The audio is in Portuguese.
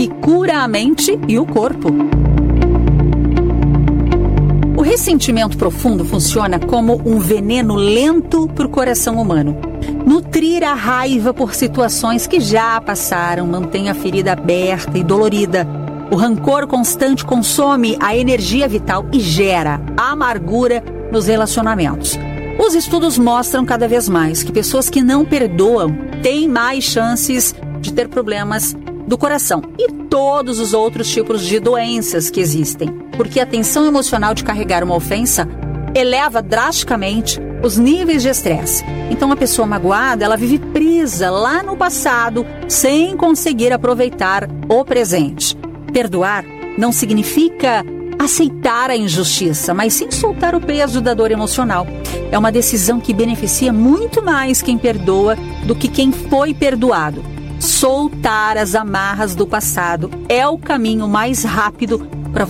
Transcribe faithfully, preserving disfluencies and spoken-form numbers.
que cura a mente e o corpo. O ressentimento profundo funciona como um veneno lento para o coração humano. Nutrir a raiva por situações que já passaram mantém a ferida aberta e dolorida. O rancor constante consome a energia vital e gera amargura nos relacionamentos. Os estudos mostram cada vez mais que pessoas que não perdoam têm mais chances de ter problemas do coração e todos os outros tipos de doenças que existem, porque a tensão emocional de carregar uma ofensa eleva drasticamente os níveis de estresse. Então a pessoa magoada, ela vive presa lá no passado sem conseguir aproveitar o presente. Perdoar não significa aceitar a injustiça, mas sim soltar o peso da dor emocional. É uma decisão que beneficia muito mais quem perdoa do que quem foi perdoado. Soltar as amarras do passado é o caminho mais rápido para